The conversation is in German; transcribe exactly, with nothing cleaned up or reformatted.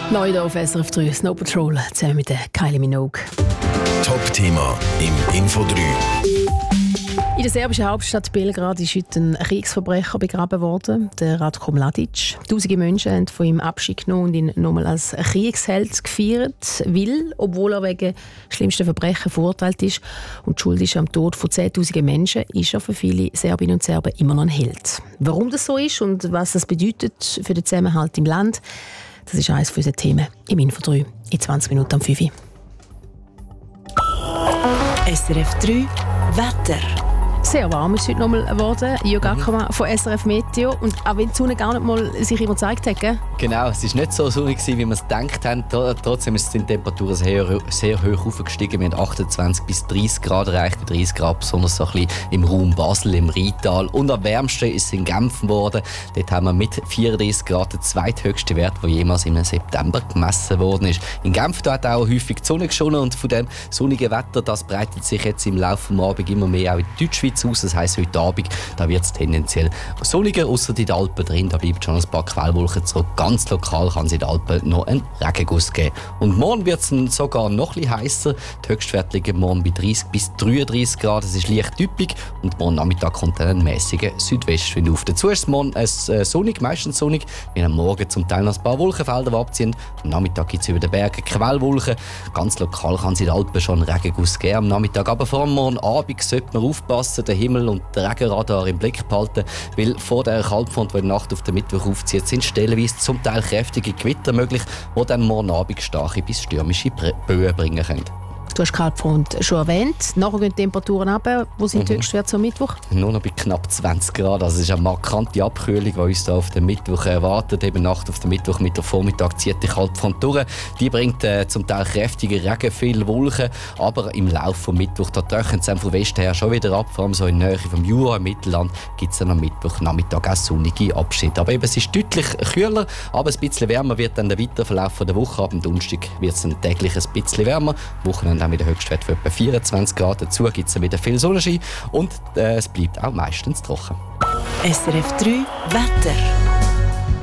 Neu hier auf S R F drei Snow Patrol zusammen mit der Kylie Minogue. Top-Thema im Info drei. In der serbischen Hauptstadt Belgrad ist heute ein Kriegsverbrecher begraben worden, der Ratko Mladic. Tausende Menschen haben von ihm Abschied genommen und ihn nochmal als Kriegsheld gefeiert, weil, obwohl er wegen schlimmsten Verbrechen verurteilt ist und schuld ist am Tod von zehntausenden Menschen, ist er für viele Serbinnen und Serben immer noch ein Held. Warum das so ist und was das bedeutet für den Zusammenhalt im Land, das ist eines unserer Themen im Info drei in zwanzig Minuten am fünf Uhr. S R F drei Wetter. Sehr warm ist es heute nochmal geworden. Jörg Ackermann von S R F Meteo. Und auch wenn die Sonne gar nicht mal sich immer gezeigt hat, gell? Genau, es war nicht so sonnig, wie wir es gedacht haben. Trotzdem sind die Temperaturen sehr, sehr hoch aufgestiegen. Wir haben achtundzwanzig bis dreißig Grad erreicht. dreißig Grad besonders so ein bisschen im Raum Basel, im Rheintal. Und am wärmsten ist es in Genf geworden. Dort haben wir mit vierunddreißig Grad den zweithöchsten Wert, der jemals im September gemessen worden ist. In Genf da hat auch häufig die Sonne geschonen. Und von dem sonnigen Wetter, das breitet sich jetzt im Laufe des Abends immer mehr auch in die Deutschschweiz aus. Das heisst, heute Abend da wird es tendenziell sonniger, ausser in den Alpen drin. Da bleiben schon ein paar Quellwolken zurück. Ganz lokal kann es in den Alpen noch einen Regenguss geben. Und morgen wird es sogar noch etwas heißer. Die Höchstwerte liegen morgen bei dreißig bis dreiunddreißig Grad. Es ist leicht typisch. Und morgen Nachmittag kommt dann ein mäßiger Südwestwind auf. Dazu ist es morgen äh, sonnig, meistens sonnig. Wir am Morgen zum Teil noch ein paar Wolkenfelder, die abziehen. Am Nachmittag gibt es über den Bergen Quellwolken. Ganz lokal kann es in den Alpen schon einen Regenguss geben am Nachmittag. Aber vor allem morgen Abend sollte man aufpassen, den Himmel und den Regenradar im Blick behalten, weil vor der Kaltfront, die die Nacht auf den Mittwoch aufzieht, sind stellenweise zum Teil kräftige Gewitter möglich, die dann morgen Abend starke bis stürmische Böen bringen können. Du hast die Kaltfront schon erwähnt. Nachher gehen die Temperaturen runter. Wo sind die mhm. Höchstwerte am Mittwoch? Nur noch bei knapp zwanzig Grad. Also es ist eine markante Abkühlung, die uns da auf den Mittwoch erwartet. Eben Nacht auf den Mittwoch, Mittwochvormittag zieht die Kaltfront durch. Die bringt äh, zum Teil kräftige Regen, viele Wolken. Aber im Laufe des Mittwochs trocknet es von Westen her schon wieder ab. Vor allem so in der Nähe vom Jura, im Mittelland, gibt es dann am Mittwochnachmittag auch sonnige Abschnitte. Aber eben, es ist deutlich kühler, aber ein bisschen wärmer wird dann der weitere Verlauf der Woche. Ab dem Donnerstag wird es dann täglich ein bisschen wärmer. Wochenende mit der Höchstwert von etwa vierundzwanzig Grad. Dazu gibt es wieder viel Sonnenschein und äh, es bleibt auch meistens trocken. S R F drei Wetter.